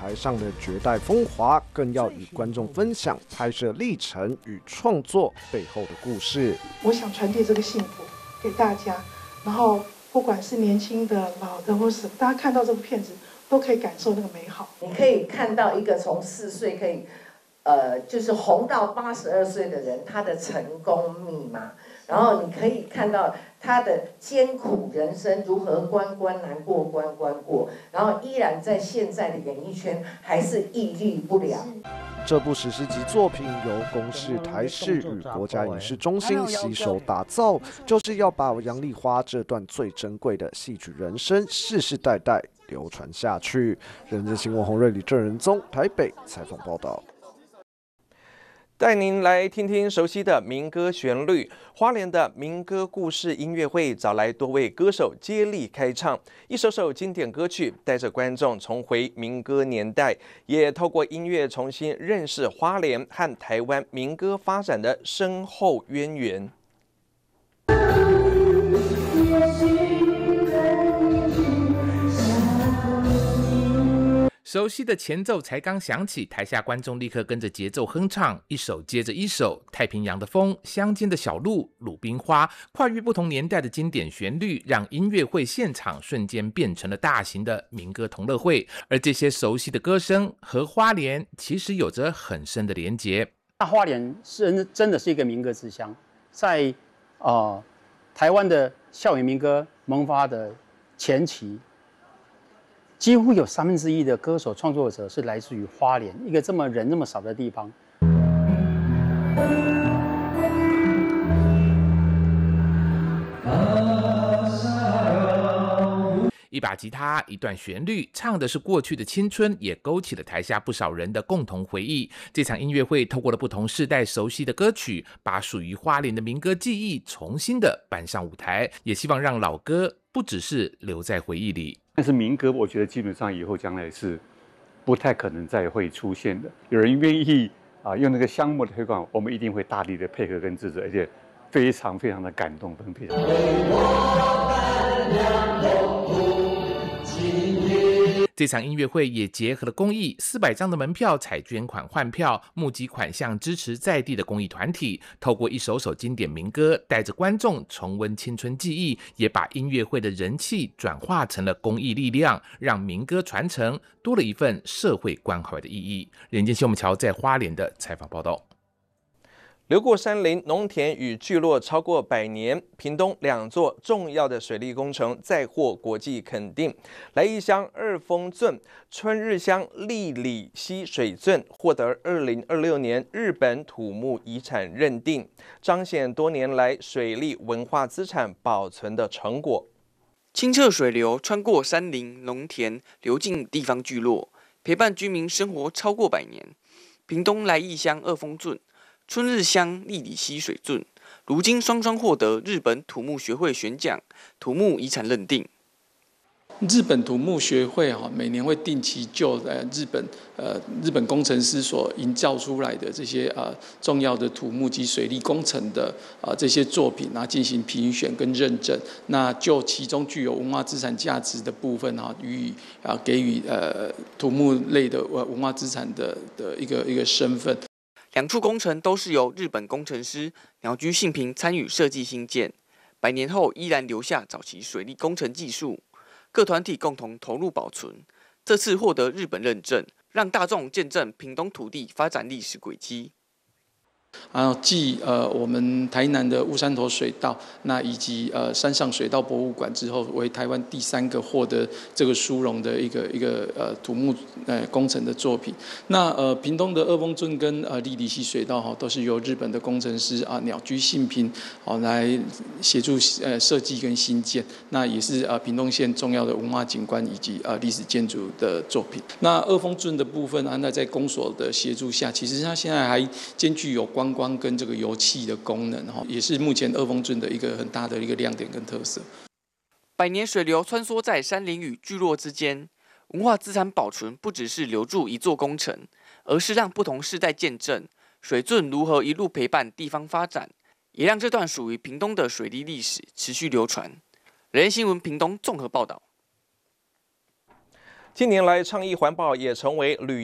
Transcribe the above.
台上的绝代风华，更要与观众分享拍摄历程与创作背后的故事。 我想传递这个幸福给大家，然后不管是年轻的、老的，或是大家看到这部片子，都可以感受那个美好。 你可以看到一个从4岁可以，就是红到82岁的人，他的成功密码。然后你可以看到他的艰苦人生如何关关难过关关过，然后依然在现在的演艺圈还是屹立不了。 这部史诗级作品由公视、台视与国家影视中心携手打造，就是要把杨丽花这段最珍贵的戏曲人生世世代代流传下去。人dân新闻洪瑞、李正仁宗台北采访报道。 带您来听听熟悉的民歌旋律。花莲的民歌故事音乐会找来多位歌手接力开唱，一首首经典歌曲，带着观众重回民歌年代，也透过音乐重新认识花莲和台湾民歌发展的深厚渊源。 熟悉的前奏才刚响起，台下观众立刻跟着节奏哼唱，一首接着一首。太平洋的风、乡间的小路、鲁冰花，跨越不同年代的经典旋律，让音乐会现场瞬间变成了大型的民歌同乐会。而这些熟悉的歌声和花莲其实有着很深的连结。 那花莲真的是一个民歌之乡，在台湾的校园民歌萌发的前期，几乎有1/3的歌手创作者是来自于花莲，一个人这么少的地方。 一把吉他，一段旋律，唱的是过去的青春，也勾起了台下不少人的共同回忆。这场音乐会透过了不同世代熟悉的歌曲，把属于花莲的民歌记忆重新的搬上舞台，也希望让老歌不只是留在回忆里。 但是民歌，我觉得基本上以后将来是不太可能再会出现的。有人愿意用那个项目的推广，我们一定会大力的配合跟支持，而且非常非常的感动，非常。 这场音乐会也结合了公益，400张的门票采捐款换票，募集款项支持在地的公益团体。透过一首首经典民歌，带着观众重温青春记忆，也把音乐会的人气转化成了公益力量，让民歌传承多了一份社会关怀的意义。人间新闻桥在花莲的采访报道。 流过山林、农田与聚落超过100年，屏东2座重要的水利工程再获国际肯定。来义乡二峰圳、春日乡利里溪水圳获得2026年日本土木遗产认定，彰显多年来水利文化资产保存的成果。 清澈水流穿过山林、农田，流进地方聚落，陪伴居民生活超过100年。屏东来义乡二峰圳、春日乡利里溪水圳，如今双双获得日本土木学会选奖土木遗产认定。 日本土木学会每年会定期就日本工程师所营造出来的这些重要的土木及水利工程的这些作品进行评选跟认证。那就其中具有文化资产价值的部分给予土木类的文化资产的一个身份。 2处工程都是由日本工程师鸟居信平参与设计兴建，100年后依然留下早期水利工程技术。各团体共同投入保存，这次获得日本认证，让大众见证屏东土地发展历史轨迹。 继我们台南的雾山头水道，那以及山上水道博物馆之后，为台湾第3个获得这个殊荣的一个土木工程的作品。那屏东的二峰圳跟利里溪水道都是由日本的工程师鸟居信平来协助设计跟新建，那也是屏东县重要的文化景观以及历史建筑的作品。那二峰圳的部分那在公所的协助下，其实它现在还兼具有观光跟这个油气的功能，也是目前二峰圳的一个很大的一个亮点跟特色。 100年水流穿梭在山林与聚落之间，文化资产保存不只是留住一座工程，而是让不同世代见证水圳如何一路陪伴地方发展，也让这段属于屏东的水利历史持续流传。人间新闻屏东综合报道。 近年来，倡议环保也成为旅